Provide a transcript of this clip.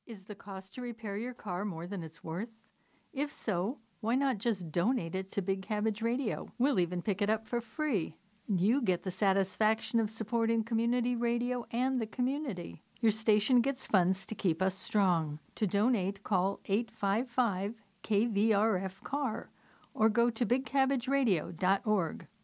Is the cost to repair your car more than it's worth? If so, why not just donate it to Big Cabbage Radio? We'll even pick it up for free. You get the satisfaction of supporting community radio and the community. Your station gets funds to keep us strong. To donate, call 855-KVRF-CAR or go to bigcabbageradio.org.